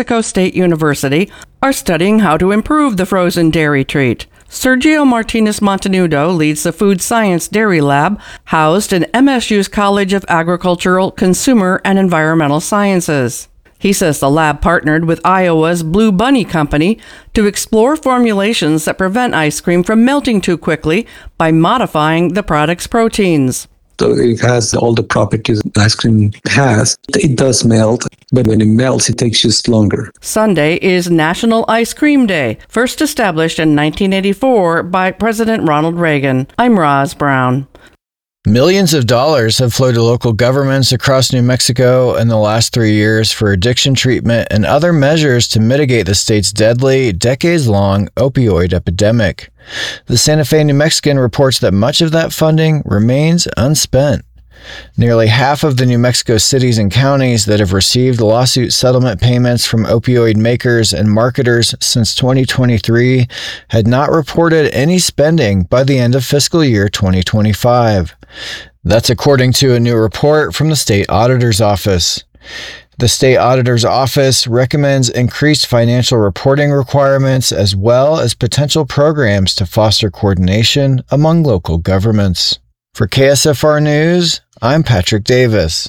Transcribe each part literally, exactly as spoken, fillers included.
Mexico State University are studying how to improve the frozen dairy treat. Sergio Martinez Montenudo leads the Food Science Dairy Lab, housed in M S U's College of Agricultural, Consumer, and Environmental Sciences. He says the lab partnered with Iowa's Blue Bunny Company to explore formulations that prevent ice cream from melting too quickly by modifying the product's proteins. So it has all the properties ice cream has. It does melt, but when it melts, it takes just longer. Sunday is National Ice Cream Day, first established in nineteen eighty-four by President Ronald Reagan. I'm Roz Brown. Millions of dollars have flowed to local governments across New Mexico in the last three years for addiction treatment and other measures to mitigate the state's deadly, decades-long opioid epidemic. The Santa Fe New Mexican reports that much of that funding remains unspent. Nearly half of the New Mexico cities and counties that have received lawsuit settlement payments from opioid makers and marketers since twenty twenty-three had not reported any spending by the end of fiscal year twenty twenty-five. That's according to a new report from the State Auditor's Office. The State Auditor's Office recommends increased financial reporting requirements as well as potential programs to foster coordination among local governments. For K S F R News, I'm Patrick Davis.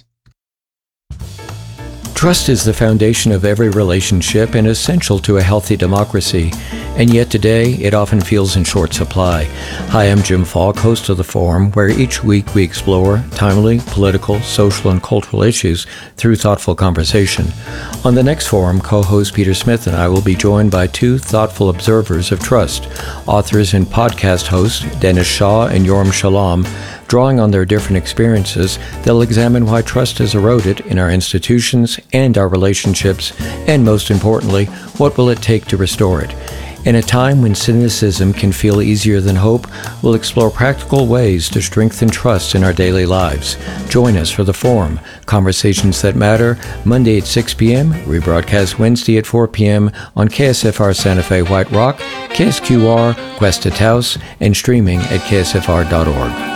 Trust is the foundation of every relationship and essential to a healthy democracy, and yet today it often feels in short supply. Hi, I'm Jim Falk, host of The Forum, where each week we explore timely, political, social, and cultural issues through thoughtful conversation. On the next Forum, co-host Peter Smith and I will be joined by two thoughtful observers of trust, authors and podcast hosts Dennis Shaw and Yoram Shalom. Drawing on their different experiences, they'll examine why trust has eroded in our institutions and our relationships, and most importantly, what will it take to restore it. In a time when cynicism can feel easier than hope, we'll explore practical ways to strengthen trust in our daily lives. Join us for The Forum, Conversations That Matter, Monday at six p.m., rebroadcast Wednesday at four p.m. on K S F R Santa Fe White Rock, K S Q R, Cuesta Taos, and streaming at K S F R dot org.